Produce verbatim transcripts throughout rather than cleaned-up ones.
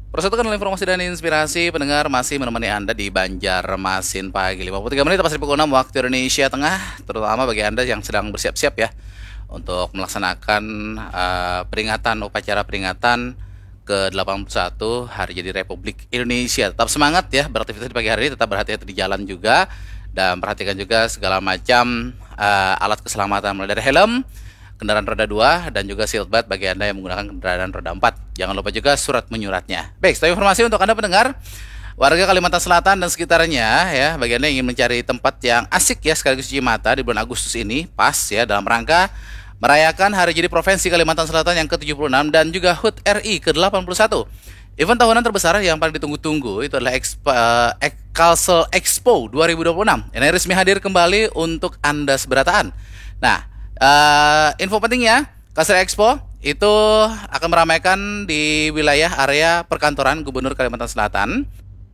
Persatukan informasi dan inspirasi pendengar masih menemani Anda di Banjarmasin Pagi. lima puluh tiga menit pas pukul enam waktu Indonesia Tengah, terutama bagi Anda yang sedang bersiap-siap ya untuk melaksanakan uh, peringatan upacara peringatan ke delapan puluh satu Hari Jadi Republik Indonesia. Tetap semangat ya beraktivitas di pagi hari ini, tetap berhati-hati di jalan juga dan perhatikan juga segala macam uh, alat keselamatan mulai dari helm, kendaraan roda dua dan juga seatbelt bagi Anda yang menggunakan kendaraan roda empat. Jangan lupa juga surat menyuratnya. Baik, setelah informasi untuk Anda pendengar warga Kalimantan Selatan dan sekitarnya ya, bagi Anda yang ingin mencari tempat yang asik ya sekaligus cuci mata di bulan Agustus ini, pas ya dalam rangka merayakan Hari Jadi Provinsi Kalimantan Selatan yang ke tujuh puluh enam dan juga H U T R I ke delapan puluh satu. Event tahunan terbesar yang paling ditunggu-tunggu itu adalah Expo, uh, Kalsel Expo dua ribu dua puluh enam. Ini resmi hadir kembali untuk Anda seberataan. Nah, uh, info pentingnya, Kalsel Expo itu akan meramaikan di wilayah area perkantoran Gubernur Kalimantan Selatan.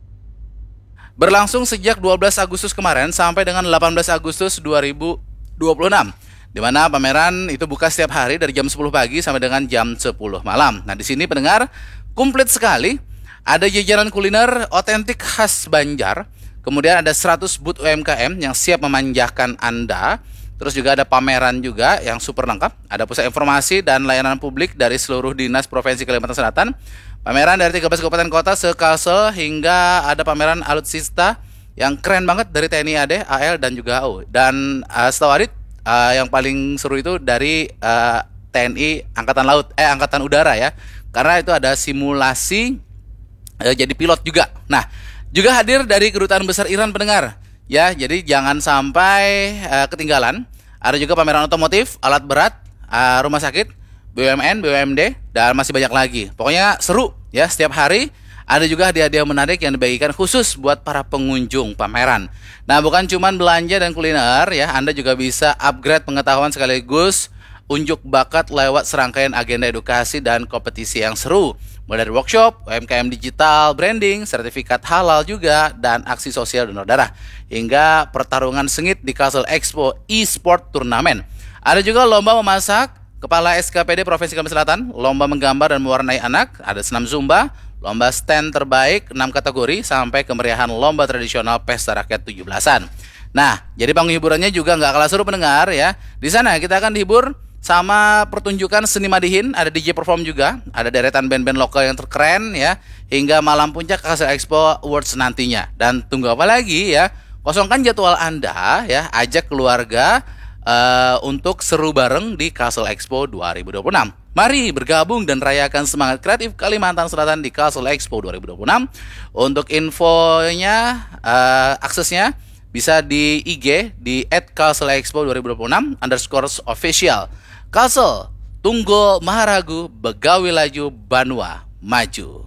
Berlangsung sejak dua belas Agustus kemarin sampai dengan delapan belas Agustus dua ribu dua puluh enam. Di mana pameran itu buka setiap hari dari jam sepuluh pagi sampai dengan jam sepuluh malam. Nah, di sini pendengar komplit sekali. Ada jajanan kuliner otentik khas Banjar. Kemudian ada seratus booth U M K M yang siap memanjakan Anda. Terus juga ada pameran juga yang super lengkap. Ada pusat informasi dan layanan publik dari seluruh dinas Provinsi Kalimantan Selatan. Pameran dari tiga belas kabupaten kota se-Kalsel hingga ada pameran alutsista yang keren banget dari T N I A D, A L dan juga A U. Dan uh, setahu Adit, Uh, yang paling seru itu dari uh, T N I Angkatan Laut, eh Angkatan Udara ya, karena itu ada simulasi uh, jadi pilot juga. Nah, juga hadir dari Kedutaan Besar Iran pendengar, ya. Jadi jangan sampai uh, ketinggalan. Ada juga pameran otomotif, alat berat, uh, rumah sakit, B U M N, B U M D, dan masih banyak lagi. Pokoknya seru ya setiap hari. Ada juga hadiah-hadiah menarik yang dibagikan khusus buat para pengunjung pameran. Nah, bukan cuma belanja dan kuliner ya, Anda juga bisa upgrade pengetahuan sekaligus unjuk bakat lewat serangkaian agenda edukasi dan kompetisi yang seru. Mulai dari workshop, U M K M digital, branding, sertifikat halal juga, dan aksi sosial donor darah. Hingga pertarungan sengit di Kalsel Expo e-sport turnamen. Ada juga lomba memasak, Kepala S K P D Provinsi Kalimantan Selatan, lomba menggambar dan mewarnai anak, ada senam zumba, lomba stand terbaik enam kategori, sampai kemeriahan lomba tradisional pesta rakyat tujuh belasan. Nah, jadi panggung hiburannya juga nggak kalah seru pendengar ya. Di sana kita akan dihibur sama pertunjukan seni madihin, ada D J perform juga, ada deretan band-band lokal yang terkeren ya, hingga malam puncak Kalsel Expo Awards nantinya. Dan tunggu apa lagi ya? Kosongkan jadwal Anda ya, ajak keluarga Uh, untuk seru bareng di Kalsel Expo dua ribu dua puluh enam. Mari bergabung dan rayakan semangat kreatif Kalimantan Selatan di Kalsel Expo dua ribu dua puluh enam. Untuk infonya, uh, aksesnya bisa di I G di et kalsel expo dua ribu dua puluh enam underscore official. Kalsel, Tunggul Maharagu, Begawi Laju, Banua Maju.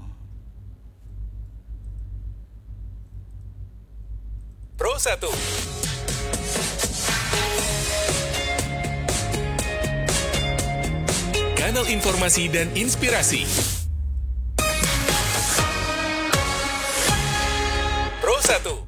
Pro satu. Kanal informasi dan inspirasi. Pro satu.